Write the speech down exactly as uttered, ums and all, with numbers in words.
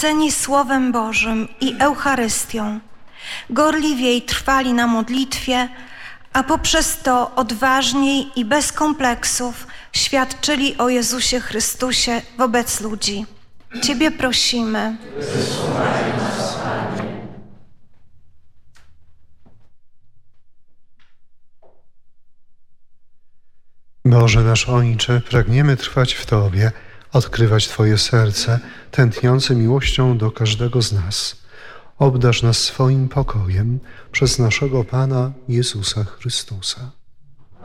zachwyceni Słowem Bożym i Eucharystią, gorliwiej trwali na modlitwie, a poprzez to odważniej i bez kompleksów świadczyli o Jezusie Chrystusie wobec ludzi. Ciebie prosimy. Boże nasz Ojcze, pragniemy trwać w Tobie, odkrywać Twoje serce, tętniące miłością do każdego z nas. Obdarz nas swoim pokojem przez naszego Pana Jezusa Chrystusa.